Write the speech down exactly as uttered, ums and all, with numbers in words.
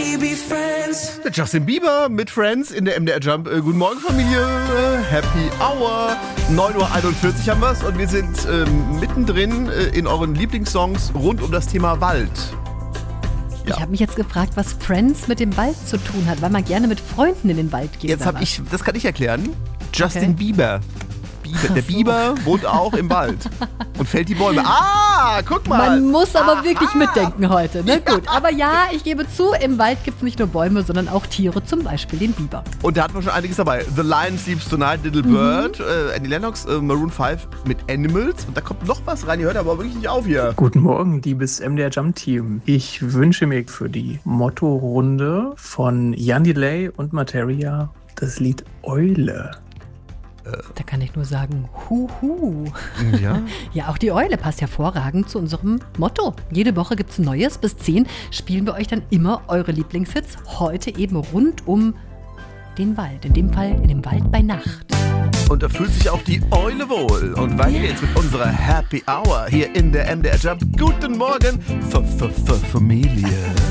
Der Justin Bieber mit Friends in der M D R Jump. Äh, guten Morgen, Familie. Äh, Happy Hour. neun Uhr einundvierzig haben wir es und wir sind äh, mittendrin äh, in euren Lieblingssongs rund um das Thema Wald. Ja. Ich habe mich jetzt gefragt, was Friends mit dem Wald zu tun hat, weil man gerne mit Freunden in den Wald geht. Jetzt habe ich, das kann ich erklären. Justin Okay. Bieber. Bieber. Der Biber wohnt auch im Wald und fällt die Bäume. Ah, guck mal. Man muss aber Aha. wirklich mitdenken heute. Ne? Gut, aber ja, ich gebe zu, im Wald gibt es nicht nur Bäume, sondern auch Tiere, zum Beispiel den Biber. Und da hatten wir schon einiges dabei. The Lion Sleeps Tonight, Little Mhm. Bird, äh, Annie Lennox, äh, Maroon fünf mit Animals. Und da kommt noch was rein. Ihr hört aber wirklich nicht auf hier. Guten Morgen, liebes M D R Jump Team. Ich wünsche mir für die Motto-Runde von Jan Delay und Materia das Lied Eule. Da kann ich nur sagen, huhu. Ja. Ja, auch die Eule passt hervorragend zu unserem Motto. Jede Woche gibt es Neues. Bis zehn spielen wir euch dann immer eure Lieblingshits. Heute eben rund um den Wald. In dem Fall in dem Wald bei Nacht. Und da fühlt sich auch die Eule wohl. Und weiter geht's mit unserer Happy Hour hier in der M D R Jump. Guten Morgen, F -F -F Familie.